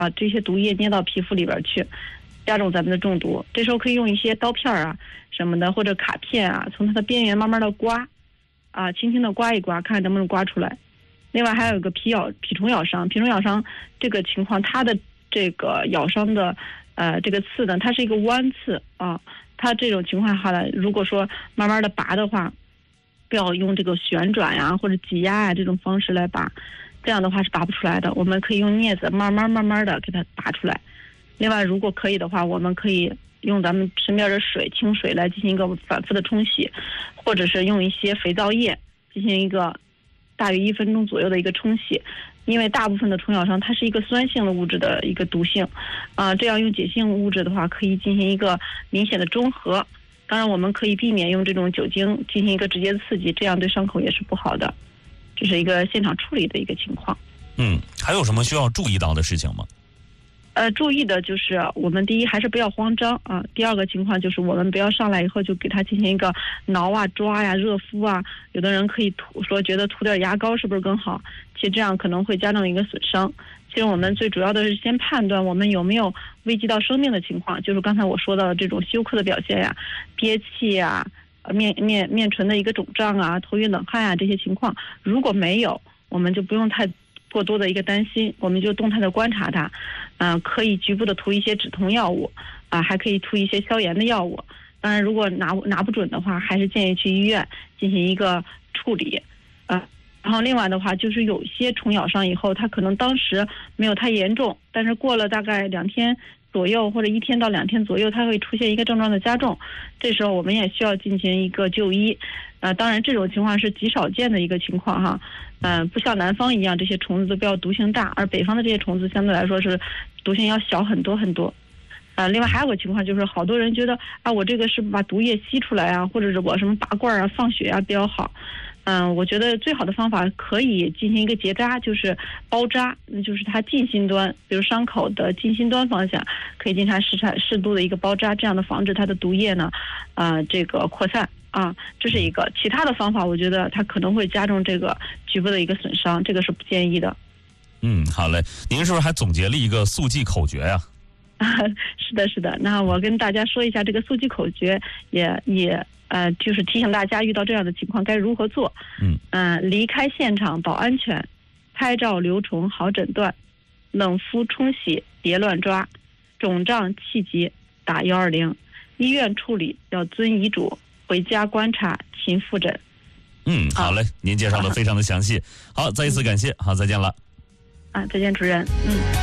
这些毒液捏到皮肤里边去，加重咱们的中毒。这时候可以用一些刀片啊什么的，或者卡片啊，从它的边缘慢慢的刮，轻轻的刮一刮，看能不能刮出来。另外还有一个蜱虫咬伤，蜱虫咬伤这个情况，它的这个咬伤的这个刺呢，它是一个弯刺啊，它这种情况下呢，如果说慢慢的拔的话，不要用这个旋转呀或者挤压呀这种方式来拔，这样的话是拔不出来的。我们可以用镊子慢慢的给它拔出来。另外如果可以的话，我们可以用咱们身边的清水来进行一个反复的冲洗，或者是用一些肥皂液进行一个大约1分钟左右的一个冲洗。因为大部分的虫咬伤它是一个酸性的物质的一个毒性，这样用碱性物质的话可以进行一个明显的中和。当然我们可以避免用这种酒精进行一个直接刺激，这样对伤口也是不好的。这是一个现场处理的一个情况。 还有什么需要注意到的事情吗？ 注意的就是我们第一还是不要慌张啊。第二个情况就是我们不要上来以后就给它进行一个挠啊、抓呀、热敷啊。有的人可以觉得涂点牙膏是不是更好？其实这样可能会加重一个损伤。其实我们最主要的是先判断我们有没有危及到生命的情况，就是刚才我说到的这种休克的表现呀、憋气呀、面唇的一个肿胀啊、头晕冷汗啊这些情况。如果没有，我们就不用太过多的一个担心，我们就动态的观察它，可以局部的涂一些止痛药物，还可以涂一些消炎的药物。当然，如果拿不准的话，还是建议去医院进行一个处理，然后另外的话，就是有些虫咬伤以后，它可能当时没有太严重，但是过了大概2天左右或者1天到2天左右，它会出现一个症状的加重，这时候我们也需要进行一个就医。当然这种情况是极少见的一个情况哈，不像南方一样这些虫子都比较毒性大，而北方的这些虫子相对来说是毒性要小很多很多。另外还有个情况就是好多人觉得我这个是把毒液吸出来啊，或者是我什么拔罐啊、放血啊比较好。我觉得最好的方法可以进行一个结扎，就是包扎，就是它近心端，比如伤口的近心端方向，可以进行适度的一个包扎，这样的防止它的毒液呢，这个扩散这是一个。其他的方法，我觉得它可能会加重这个局部的一个损伤，这个是不建议的。 好嘞，您是不是还总结了一个速记口诀呀？ 是的。那我跟大家说一下这个速记口诀，也就是提醒大家遇到这样的情况该如何做。离开现场保安全，拍照留虫好诊断，冷敷冲洗别乱抓，肿胀气急打120，医院处理要遵医嘱，回家观察勤复诊。 好嘞，您介绍的非常的详细。好，再一次感谢。好，再见了。 再见主任。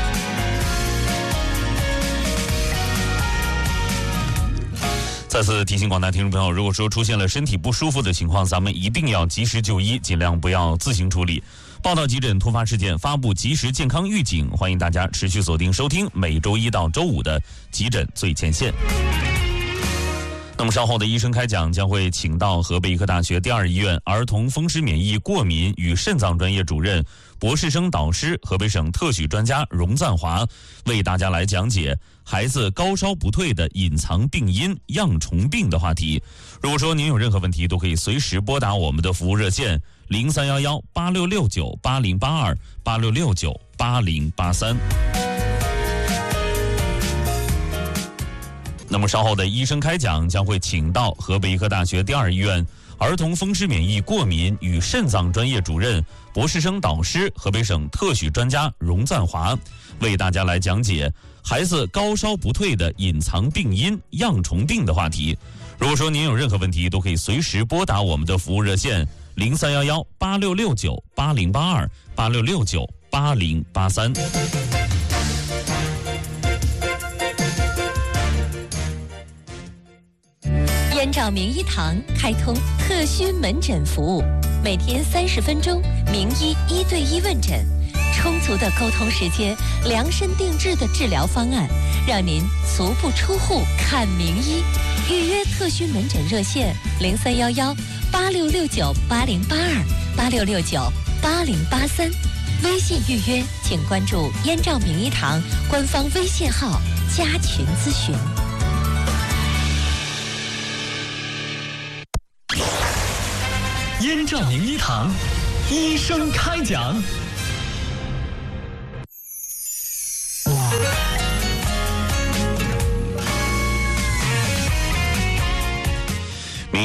再次提醒广大听众朋友，如果说出现了身体不舒服的情况，咱们一定要及时就医，尽量不要自行处理。报道急诊突发事件，发布及时健康预警，欢迎大家持续锁定收听每周1到周5的急诊最前线。那么稍后的医生开讲将会请到河北医科大学第2医院儿童风湿免疫过敏与肾脏专业主任、博士生导师、河北省特许专家荣赞华，为大家来讲解孩子高烧不退的隐藏病因恙虫病的话题。如果说您有任何问题，都可以随时拨打我们的服务热线031186698082 86698083。那么稍后的医生开讲将会请到河北医科大学第2医院儿童风湿免疫过敏与肾脏专业主任、博士生导师、河北省特许专家荣赞华，为大家来讲解孩子高烧不退的隐藏病因恙虫病的话题。如果说您有任何问题，都可以随时拨打我们的服务热线031186698082 86698083。 燕赵名医堂开通特需门诊服务，每天30分钟，名医1对1问诊，充足的沟通时间，量身定制的治疗方案，让您足不出户看名医。预约特需门诊热线031186698082 86698083，微信预约请关注燕赵名医堂官方微信号加群咨询。 燕赵名医堂，医生开讲。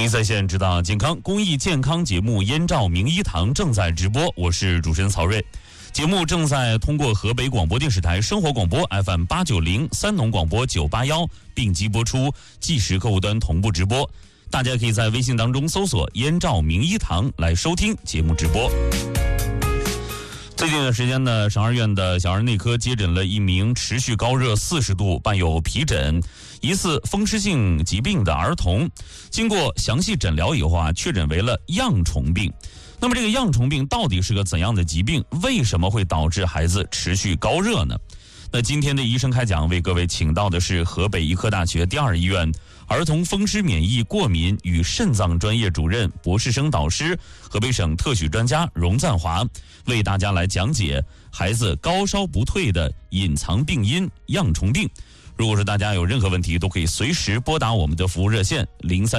名医在线，知道健康公益健康节目《燕赵名医堂》正在直播，我是主持人曹睿。节目正在通过河北广播电视台生活广播 FM 890、三农广播981并机播出，即时客户端同步直播。大家可以在微信当中搜索“燕赵名医堂”来收听节目直播。最近的时间呢，省二院的小儿内科接诊了一名持续高热40度、伴有皮疹、疑似风湿性疾病的儿童。经过详细诊疗以后确诊为了恙虫病。那么这个恙虫病到底是个怎样的疾病？为什么会导致孩子持续高热呢？那今天的医生开讲为各位请到的是河北医科大学第2医院儿童风湿免疫过敏与肾脏专业主任、博士生导师、河北省特许专家荣赞华，为大家来讲解孩子高烧不退的隐藏病因恙虫病。如果说大家有任何问题，都可以随时拨打我们的服务热线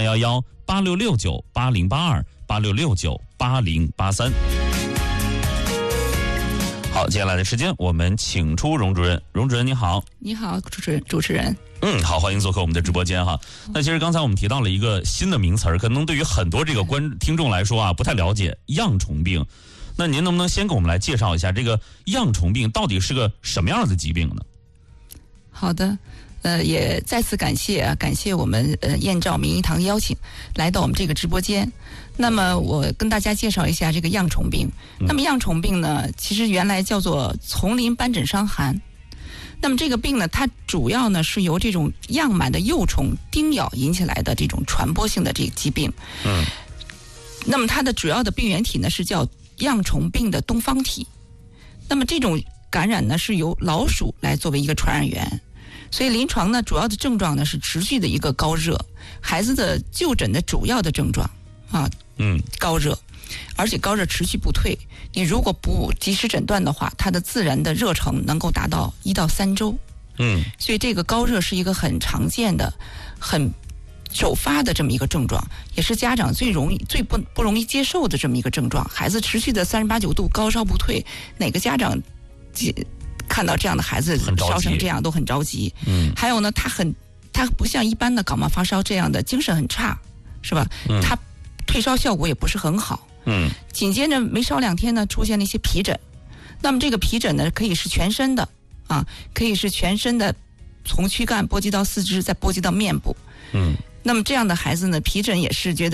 0311-8669-8082、8669-8083。好，接下来的时间我们请出荣主任。荣主任你好。 你好，主持人。 好，欢迎做客我们的直播间哈。那其实刚才我们提到了一个新的名词儿，可能对于很多这个听众来说不太了解恙虫病。那您能不能先给我们来介绍一下这个恙虫病到底是个什么样的疾病呢？ 好的，也再次感谢我们燕赵名医堂邀请来到我们这个直播间。那么我跟大家介绍一下这个恙虫病。那么恙虫病呢，其实原来叫做丛林斑疹伤寒。那么这个病呢，它主要呢是由这种样螨的幼虫叮咬引起来的这种传播性的这个疾病。那么它的主要的病原体呢是叫恙虫病的东方体。那么这种感染呢是由老鼠来作为一个传染源，所以临床呢主要的症状呢是持续的一个高热，孩子的就诊的主要的症状高热，而且高热持续不退。你如果不及时诊断的话，它的自然的热程能够达到1到3周。所以这个高热是一个很常见的、很首发的这么一个症状，也是家长最不容易接受的这么一个症状。孩子持续的38、9度高烧不退，哪个家长看到这样的孩子烧成这样都很着急。还有呢，他不像一般的感冒发烧这样的精神很差，是吧？他退烧效果也不是很好。紧接着没烧2天呢，出现了一些皮疹。那么这个皮疹呢，可以是全身的可以是全身的，从躯干波及到四肢，再波及到面部。那么这样的孩子呢，皮疹也是觉得